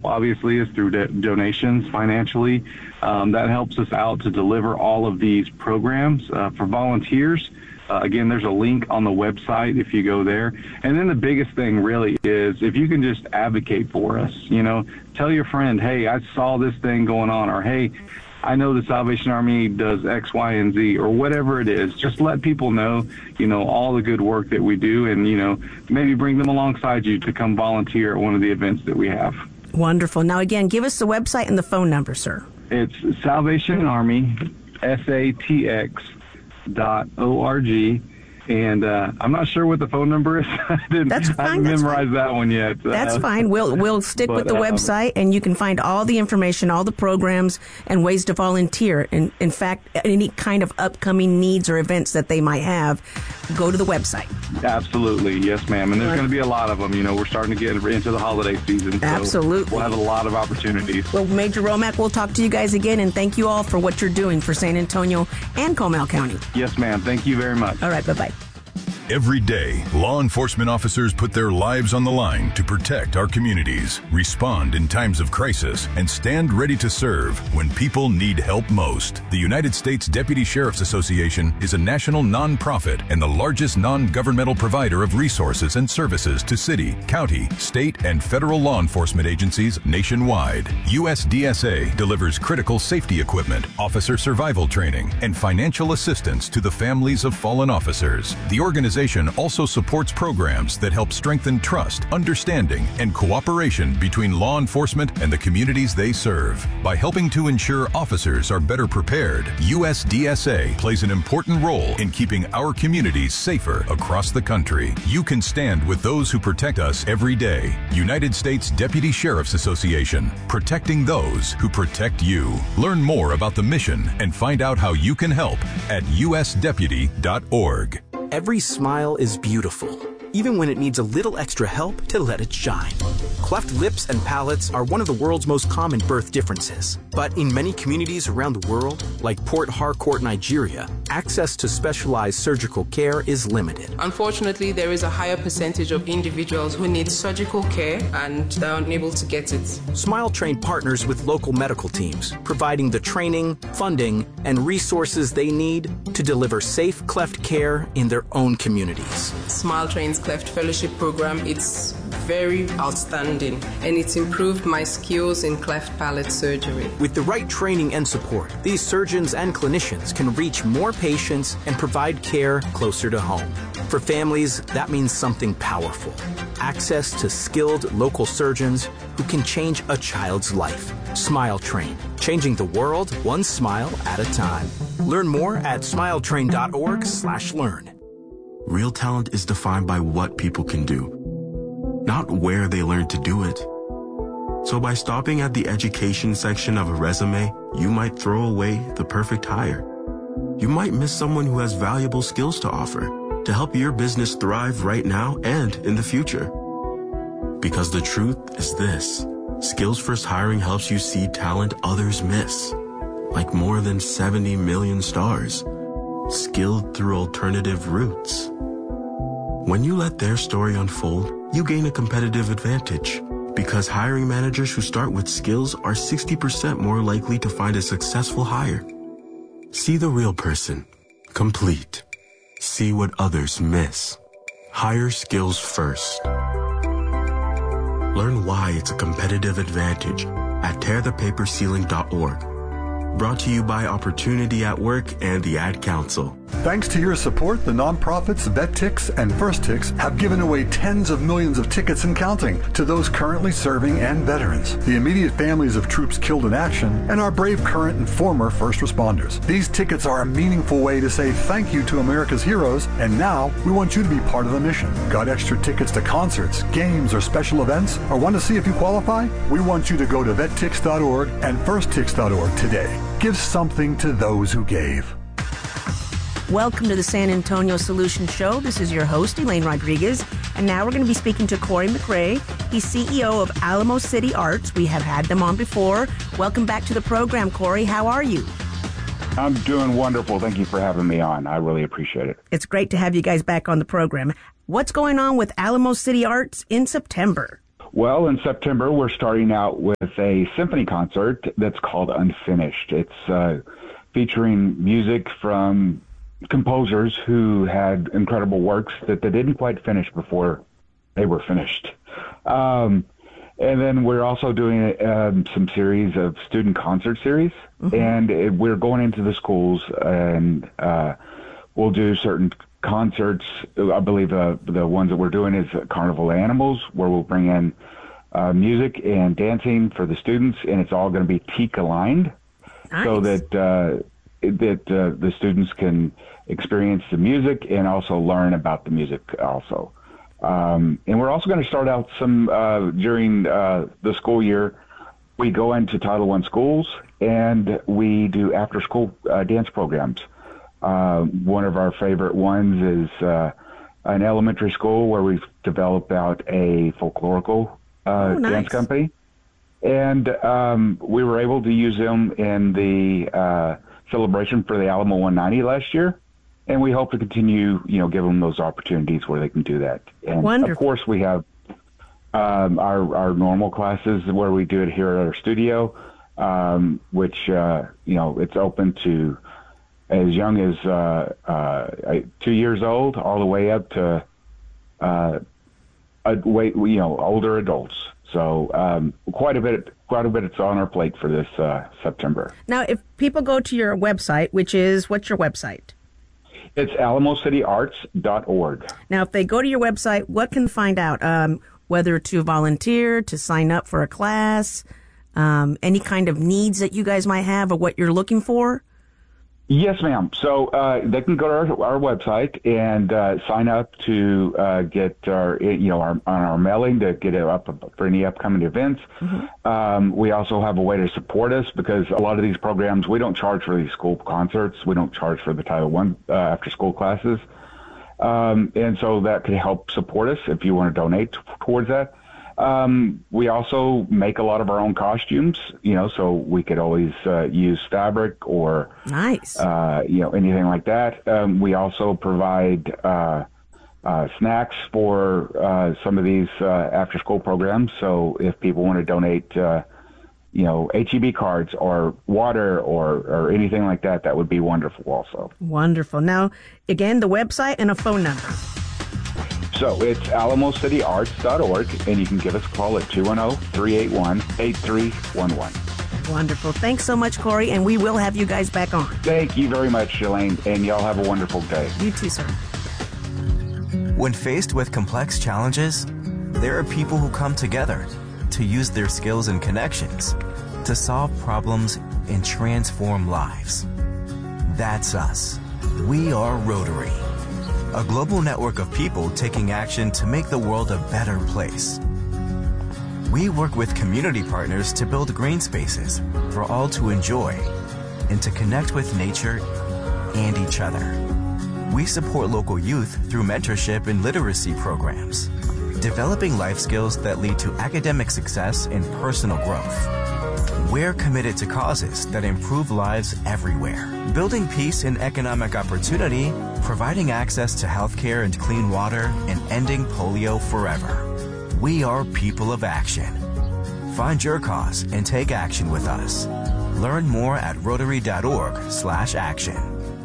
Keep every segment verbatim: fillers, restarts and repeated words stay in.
obviously, is through do- donations financially. Um, that helps us out to deliver all of these programs. Uh, for volunteers, uh, again, there's a link on the website if you go there. And then the biggest thing really is if you can just advocate for us, you know, tell your friend, hey, I saw this thing going on, or hey, I know the Salvation Army does X, Y, and Z, or whatever it is. Just let people know, you know, all the good work that we do, and, you know, maybe bring them alongside you to come volunteer at one of the events that we have. Wonderful. Now, again, give us the website and the phone number, sir. It's Salvation Army, S A T X dot O R G. And uh, I'm not sure what the phone number is. I didn't, That's fine. I haven't That's memorized fine. that one yet. That's uh, fine. We'll we'll stick but, with the um, website, and you can find all the information, all the programs, and ways to volunteer. In, in fact, any kind of upcoming needs or events that they might have, go to the website. Absolutely. Yes, ma'am. And there's going to be a lot of them. You know, we're starting to get into the holiday season. So Absolutely. we'll have a lot of opportunities. Well, Major Romack, we'll talk to you guys again, and thank you all for what you're doing for San Antonio and Comal County. Yes, ma'am. Thank you very much. All right. Bye-bye. Every day, law enforcement officers put their lives on the line to protect our communities, respond in times of crisis, and stand ready to serve when people need help most. The United States Deputy Sheriff's Association is a national nonprofit and the largest non-governmental provider of resources and services to city, county, state, and federal law enforcement agencies nationwide. U S D S A delivers critical safety equipment, officer survival training, and financial assistance to the families of fallen officers. The organization also supports programs that help strengthen trust, understanding, and cooperation between law enforcement and the communities they serve. By helping to ensure officers are better prepared, U S D S A plays an important role in keeping our communities safer across the country. You can stand with those who protect us every day. United States Deputy Sheriff's Association, protecting those who protect you. Learn more about the mission and find out how you can help at U S deputy dot org. Every smile is beautiful, even when it needs a little extra help to let it shine. Cleft lips and palates are one of the world's most common birth differences. But in many communities around the world, like Port Harcourt, Nigeria, access to specialized surgical care is limited. Unfortunately, there is a higher percentage of individuals who need surgical care and they're unable to get it. Smile Train partners with local medical teams, providing the training, funding, and resources they need to deliver safe cleft care in their own communities. Smile Train's Cleft Fellowship program, it's very outstanding, and it's improved my skills in cleft palate surgery. With the right training and support, these surgeons and clinicians can reach more patients and provide care closer to home. For families, that means something powerful. Access to skilled local surgeons who can change a child's life. Smile Train, changing the world one smile at a time. Learn more at smile train dot org slash learn. Real talent is defined by what people can do, not where they learn to do it. So by stopping at the education section of a resume, you might throw away the perfect hire. You might miss someone who has valuable skills to offer to help your business thrive right now and in the future. Because the truth is this: Skills First Hiring helps you see talent others miss, like more than seventy million stars, skilled through alternative routes. When you let their story unfold, you gain a competitive advantage, because hiring managers who start with skills are sixty percent more likely to find a successful hire. See the real person, complete. See what others miss. Hire skills first. Learn why it's a competitive advantage at tear the paper ceiling dot org. Brought to you by Opportunity at Work and the Ad Council. Thanks to your support, the nonprofits VetTix and FirstTix have given away tens of millions of tickets and counting to those currently serving and veterans, the immediate families of troops killed in action, and our brave current and former first responders. These tickets are a meaningful way to say thank you to America's heroes, and now we want you to be part of the mission. Got extra tickets to concerts, games, or special events, or want to see if you qualify? We want you to go to vet tix dot org and first tix dot org today. Give something to those who gave. Welcome to the San Antonio Solution Show. This is your host, Elaine Rodriguez. And now we're going to be speaking to Corey McRae. He's C E O of Alamo City Arts. We have had them on before. Welcome back to the program, Corey. How are you? I'm doing wonderful. Thank you for having me on. I really appreciate it. It's great to have you guys back on the program. What's going on with Alamo City Arts in September? Well, in September, we're starting out with a symphony concert that's called Unfinished. It's uh, featuring music from composers who had incredible works that they didn't quite finish before they were finished. Um, and then we're also doing um, some series of student concert series, mm-hmm. and it, we're going into the schools, and uh, we'll do certain concerts. I believe uh, the ones that we're doing is Carnival Animals, where we'll bring in uh, music and dancing for the students, and it's all going to be TEAC aligned, nice. so that uh, that uh, the students can experience the music and also learn about the music also. Um, and we're also going to start out some uh, during uh, the school year. We go into Title I schools and we do after-school uh, dance programs. Uh, one of our favorite ones is uh, an elementary school where we've developed out a folklorical uh, oh, nice. dance company. And um, we were able to use them in the uh, celebration for the Alamo one ninety last year. And we hope to continue, you know, give them those opportunities where they can do that. And Wonderful. Of course, we have um, our our normal classes where we do it here at our studio, um, which uh, you know, it's open to as young as uh, uh, two years old, all the way up to uh, a way, you know, older adults. So um, quite a bit, quite a bit. It's on our plate for this uh, September. Now, if people go to your website, which is what's your website? It's alamo city arts dot org. Now, if they go to your website, what can find out? Um, whether to volunteer, to sign up for a class, um, any kind of needs that you guys might have or what you're looking for? Yes, ma'am. So uh, they can go to our, our website and uh, sign up to uh, get our, you know, our, on our mailing to get it up for any upcoming events. Mm-hmm. Um, we also have a way to support us because a lot of these programs, we don't charge for these school concerts. We don't charge for the Title One uh, after school classes. Um, and so that could help support us if you want to donate t- towards that. Um, we also make a lot of our own costumes, you know, so we could always uh, use fabric or, nice, uh, you know, anything like that. Um, we also provide uh, uh, snacks for uh, some of these uh, after-school programs. So if people want to donate, uh, you know, H E B cards or water or, or anything like that, that would be wonderful also. Wonderful. Now, again, the website and a phone number. So it's alamo city arts dot org, and you can give us a call at two one zero, three eight one, eight three one one. Wonderful. Thanks so much, Corey, and we will have you guys back on. Thank you very much, Shalane, and y'all have a wonderful day. You too, sir. When faced with complex challenges, there are people who come together to use their skills and connections to solve problems and transform lives. That's us. We are Rotary, a global network of people taking action to make the world a better place. We work with community partners to build green spaces for all to enjoy and to connect with nature and each other. We support local youth through mentorship and literacy programs, developing life skills that lead to academic success and personal growth. We're committed to causes that improve lives everywhere, building peace and economic opportunity, providing access to healthcare and clean water, and ending polio forever. We are people of action. Find your cause and take action with us. Learn more at rotary dot org slash action.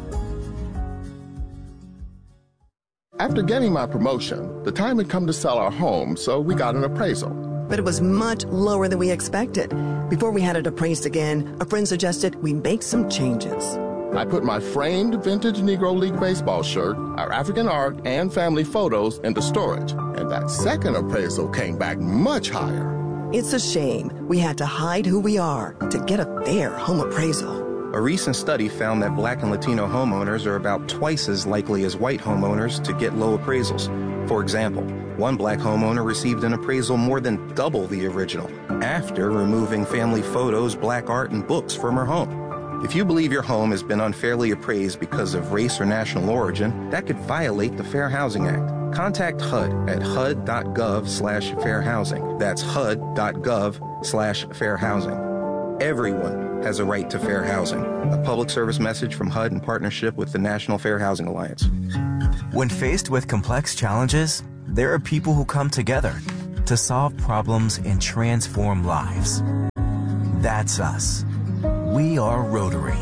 After getting my promotion, the time had come to sell our home, so we got an appraisal. But it was much lower than we expected. Before we had it appraised again, a friend suggested we make some changes. I put my framed vintage Negro League baseball shirt, our African art, and family photos into storage. And that second appraisal came back much higher. It's a shame we had to hide who we are to get a fair home appraisal. A recent study found that Black and Latino homeowners are about twice as likely as white homeowners to get low appraisals. For example, one Black homeowner received an appraisal more than double the original after removing family photos, Black art, and books from her home. If you believe your home has been unfairly appraised because of race or national origin, that could violate the Fair Housing Act. Contact H U D at H U D dot gov slash fair housing. That's H U D dot gov slash fair housing. Everyone has a right to fair housing. A public service message from H U D in partnership with the National Fair Housing Alliance. When faced with complex challenges, there are people who come together to solve problems and transform lives. That's us. We are Rotary.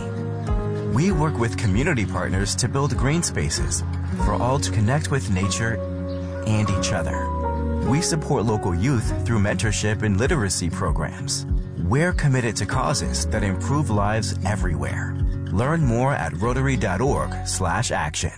We work with community partners to build green spaces for all to connect with nature and each other. We support local youth through mentorship and literacy programs. We're committed to causes that improve lives everywhere. Learn more at rotary.org slash action.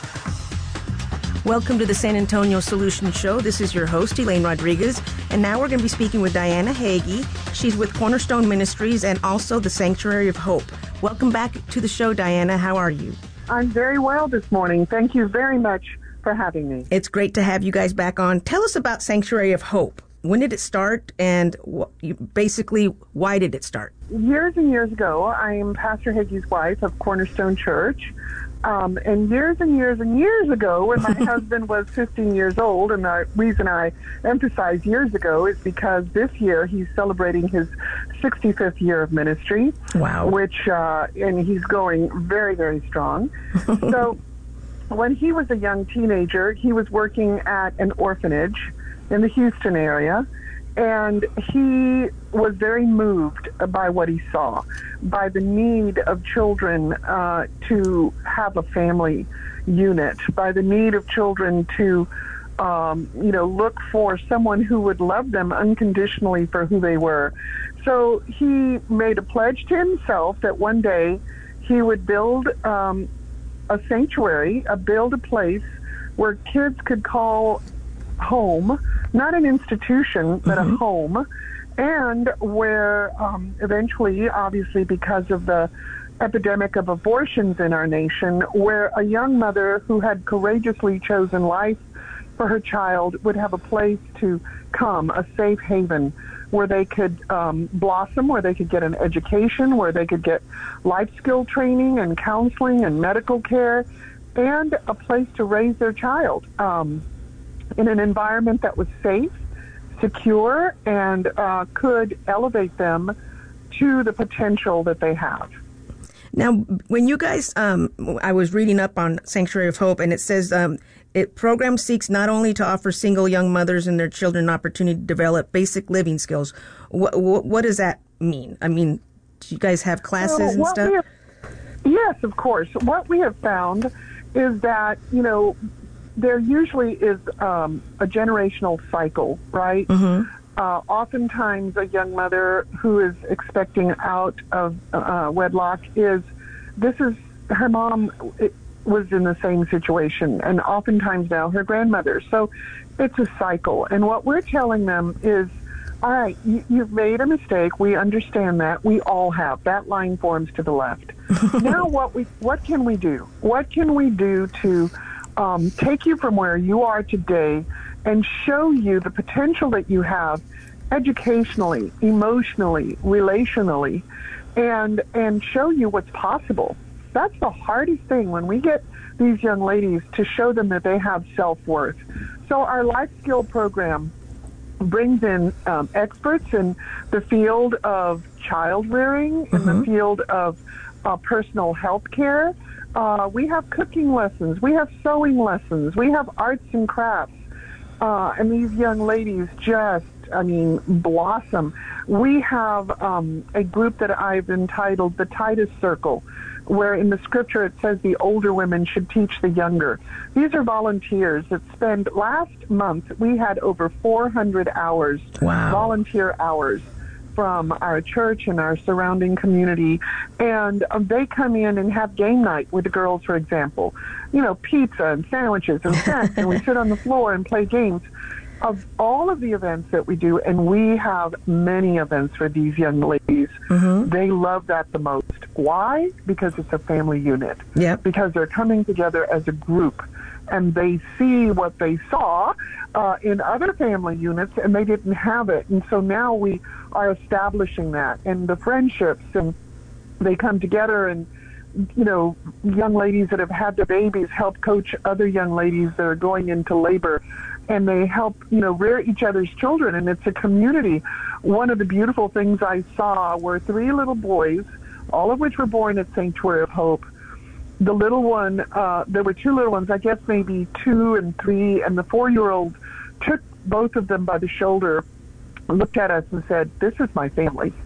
Welcome to the San Antonio Solution Show. This is your host, Elaine Rodriguez. And now we're going to be speaking with Diana Hagee. She's with Cornerstone Ministries and also the Sanctuary of Hope. Welcome back to the show, Diana. How are you? I'm very well this morning. Thank you very much for having me. It's great to have you guys back on. Tell us about Sanctuary of Hope. When did it start, and wh- basically, why did it start? Years and years ago, I am Pastor Hagee's wife of Cornerstone Church. Um, and years and years and years ago, when my husband was fifteen years old, and the reason I emphasize years ago is because this year he's celebrating his sixty-fifth year of ministry. Wow. Which, uh, and he's going very, very strong. So when he was a young teenager, he was working at an orphanage in the Houston area, and he was very moved by what he saw, by the need of children uh, to have a family unit, by the need of children to, um, you know, look for someone who would love them unconditionally for who they were. So he made a pledge to himself that one day he would build um, a sanctuary, uh, build a place where kids could call home, not an institution, but mm-hmm. a home, and where um, eventually, obviously because of the epidemic of abortions in our nation, where a young mother who had courageously chosen life for her child would have a place to come, a safe haven, where they could um, blossom, where they could get an education, where they could get life skill training and counseling and medical care, and a place to raise their child. Um, in an environment that was safe, secure, and uh, could elevate them to the potential that they have. Now, when you guys, um, I was reading up on Sanctuary of Hope, and it says um, it program seeks not only to offer single young mothers and their children an opportunity to develop basic living skills. What, what, what does that mean? I mean, do you guys have classes so and stuff? Have, yes, of course. What we have found is that, you know, there usually is um, a generational cycle, right? Mm-hmm. Uh, oftentimes a young mother who is expecting out of uh, wedlock is, this is, her mom was in the same situation, and oftentimes now her grandmother. So it's a cycle. And what we're telling them is, all right, you, you've made a mistake. We understand that. We all have. That line forms to the left. Now what we what can we do? What can we do to Um, take you from where you are today and show you the potential that you have educationally, emotionally, relationally, and and show you what's possible. That's the hardest thing when we get these young ladies, to show them that they have self-worth. So our life skill program brings in um, experts in the field of child rearing, mm-hmm. in the field of uh, personal health care. Uh, we have cooking lessons. We have sewing lessons. We have arts and crafts. Uh, and these young ladies just, I mean, blossom. We have um, a group that I've entitled the Titus Circle, where in the scripture it says the older women should teach the younger. These are volunteers that spend, last month we had over four hundred hours, wow. volunteer hours, from our church and our surrounding community, and um, they come in and have game night with the girls, for example. You know, pizza and sandwiches and snacks, and we sit on the floor and play games. Of all of the events that we do, and we have many events for these young ladies, mm-hmm. they love that the most. Why? Because it's a family unit. Yep. Because they're coming together as a group, and they see what they saw uh, in other family units, and they didn't have it. And so now we are establishing that, and the friendships, and they come together, and, you know, young ladies that have had their babies help coach other young ladies that are going into labor, and they help, you know, rear each other's children, and it's a community. One of the beautiful things I saw were three little boys, all of which were born at Sanctuary of Hope. The little one, uh, there were two little ones, I guess maybe two and three, and the four-year-old took both of them by the shoulder, looked at us and said, "This is my family."